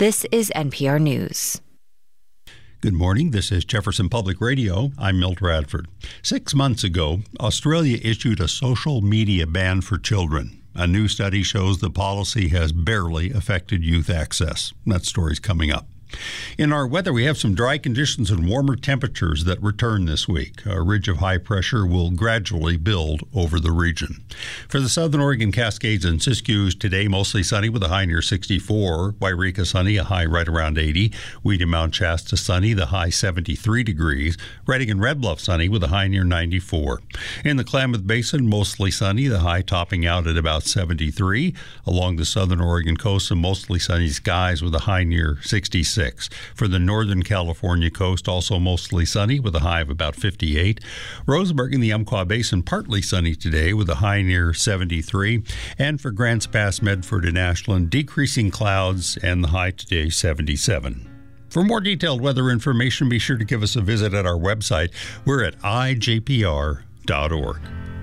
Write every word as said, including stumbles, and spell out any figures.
This is N P R News. Good morning. This is Jefferson Public Radio. I'm Milt Radford. Six months ago, Australia issued a social media ban for children. A new study shows the policy has barely affected youth access. That story's coming up. In our weather, we have some dry conditions and warmer temperatures that return this week. A ridge of high pressure will gradually build over the region. For the southern Oregon Cascades and Siskiyous, today mostly sunny with a high near sixty-four. Wairika sunny, a high right around eighty. Weedy Mount Shasta sunny, the high seventy-three degrees. Redding and Red Bluff sunny with a high near ninety-four. In the Klamath Basin, mostly sunny, the high topping out at about seventy-three. Along the southern Oregon coast, some mostly sunny skies with a high near sixty-six. For the northern California coast, also mostly sunny with a high of about fifty-eight. Roseburg in the Umpqua Basin, partly sunny today with a high near seventy-three. And for Grants Pass, Medford, and Ashland, decreasing clouds and the high today seventy-seven. For more detailed weather information, be sure to give us a visit at our website. We're at I J P R dot org.